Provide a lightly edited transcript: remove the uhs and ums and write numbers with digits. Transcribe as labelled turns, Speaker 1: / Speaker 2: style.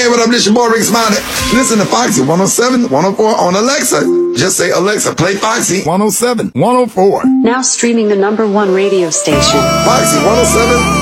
Speaker 1: Hey, what up? This your boy Rick Smiley. Listen to Foxy 107, 104 on Alexa. Just say, Alexa, play Foxy 107, 104.
Speaker 2: Now streaming the #1 radio station.
Speaker 1: Foxy 107.